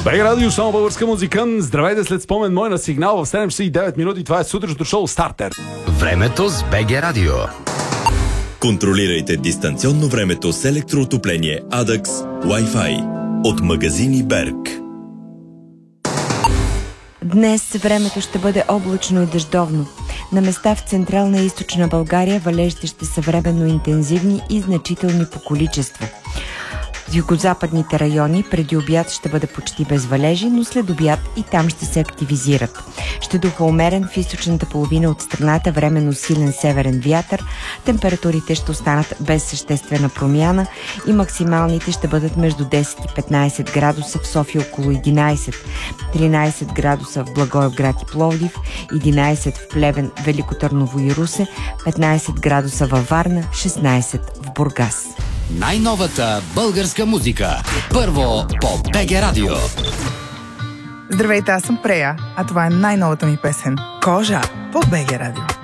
БГ Радио, само българска музика. Здравейте, след спомен мой на сигнал в 7 часа и 9 минути. Това е сутрешното шоу Стартер. Времето с БГ Радио. Контролирайте дистанционно времето с електроотопление Adax Wi-Fi от магазини Берг. Днес времето ще бъде облачно и дъждовно. На места в централна и източна България валежите ще са временно интензивни и значителни по количество. В югозападните райони преди обяд ще бъде почти без валежи, но след обяд и там ще се активизират. Ще духа умерен в източната половина от страната временно силен северен вятър. Температурите ще останат без съществена промяна и максималните ще бъдат между 10 и 15 градуса в София, около 11, 13 градуса в Благоевград и Пловдив, 11 в Плевен, Велико Търново и Русе, 15 градуса във Варна, 16 в Бургас. Най-новата българска музика. Първо по БГ Радио. Здравейте, аз съм Прея, а това е най-новата ми песен «Кожа» по БГ Радио.